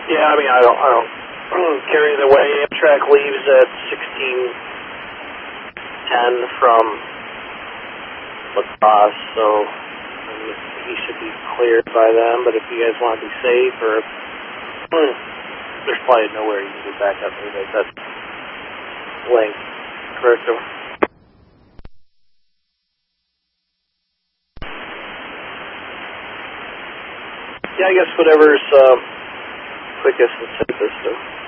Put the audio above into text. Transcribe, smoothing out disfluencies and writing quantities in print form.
Yeah, I mean, I don't care either way. Amtrak leaves at 16:10 from La Crosse, so he should be cleared by then. But if you guys want to be safe, or there's probably nowhere you can get back up anyway. That's length, correct? Yeah, I guess whatever's quickest and safest.